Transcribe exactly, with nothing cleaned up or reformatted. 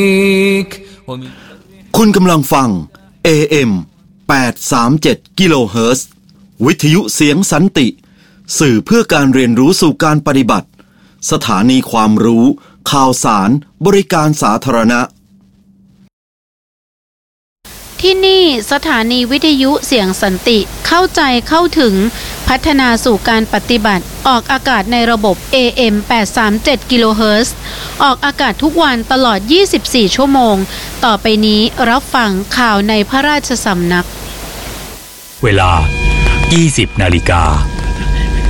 คุณกำลังฟัง เอ เอ็ม แปดร้อยสามสิบเจ็ด กิโลเฮิรตซ์วิทยุเสียงสันติสื่อเพื่อการเรียนรู้สู่การปฏิบัติสถานีความรู้ข่าวสารบริการสาธารณะที่นี่สถานีวิทยุเสียงสันติเข้าใจเข้าถึงพัฒนาสู่การปฏิบัติออกอากาศในระบบ เอ เอ็ม แปดร้อยสามสิบเจ็ด กิโลเฮิรตซ์ออกอากาศทุกวันตลอดยี่สิบสี่ชั่วโมงต่อไปนี้รับฟังข่าวในพระราชสำนักเวลา ยี่สิบนาฬิกา